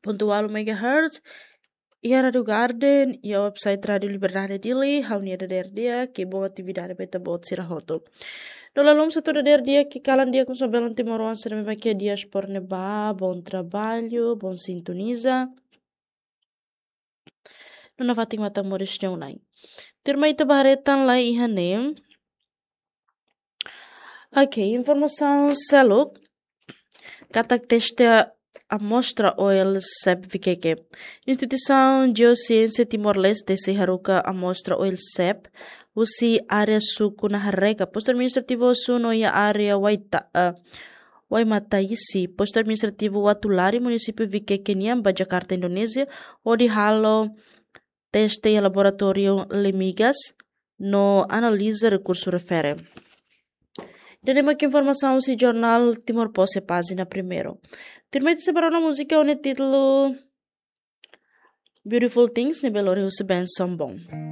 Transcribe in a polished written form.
MHz e a Rádio Garden e a website Rádio Liberdade Dili, haunia da dia que boa atividade beta bot sirahoto. No lalom satu da dia que calan dia com sua belan timoruan será que dias por neba, bom trabalho, bom sintoniza. No navating matang moris jong nai. Tirma ita baharetan lai ihanem. Ok, informação seluk. Katak teste amostra oil SEP VKK. Instituição Geociência Timor-Leste se haruka amostra oil SEP. Usi área suku na hareka. Posto administrativo suno ya área Waimataisi. Posto administrativo Watulari, município VKK Niamba, Jakarta, Indonésia. Odi halo teste e laboratório Lemigas no analisa recurso refere. Temos aqui informação se jornal Timor Posse página primeiro. Termite separar uma música onde título Beautiful Things ne Belo Rio se bem são bom.